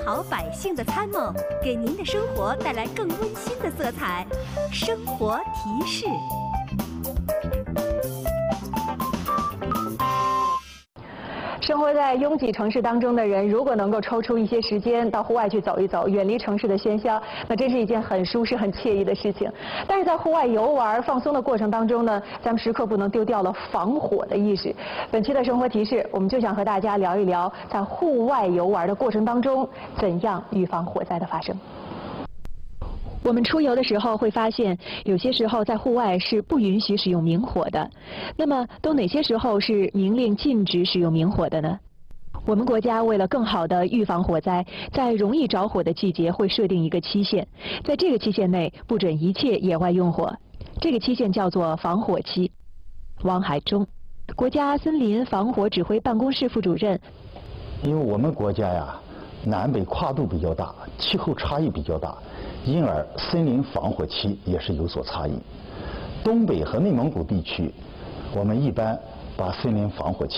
好百姓的参谋，给您的生活带来更温馨的色彩。生活提示。 生活在拥挤城市当中的人，如果能够抽出一些时间到户外去走一走，远离城市的喧嚣，那真是一件很舒适、很惬意的事情。但是在户外游玩、放松的过程当中呢，咱们时刻不能丢掉了防火的意识。本期的生活提示，我们就想和大家聊一聊，在户外游玩的过程当中，怎样预防火灾的发生。我们出游的时候会发现，有些时候在户外是不允许使用明火的。那么，都哪些时候是明令禁止使用明火的呢？我们国家为了更好地预防火灾，在容易着火的季节会设定一个期限，在这个期限内不准一切野外用火。这个期限叫做防火期。汪海忠，国家森林防火指挥办公室副主任。 因为我们国家呀，南北跨度比较大，气候差异比较大，因而森林防火期也是有所差异。东北和内蒙古地区，我们一般把森林防火期